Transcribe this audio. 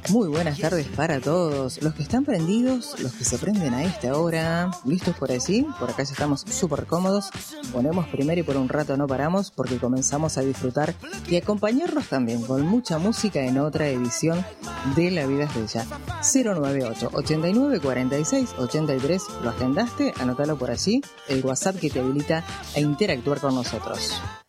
Muy buenas tardes para todos, los que están prendidos, los que se prenden a esta hora. ¿Listos por así? Por acá ya estamos súper cómodos. Ponemos primero y por un rato no paramos porque comenzamos a disfrutar y acompañarnos también con mucha música en otra edición de La Vida es Bella. 098 89 46 83. ¿Lo agendaste? Anótalo por allí, el WhatsApp que te habilita a interactuar con nosotros.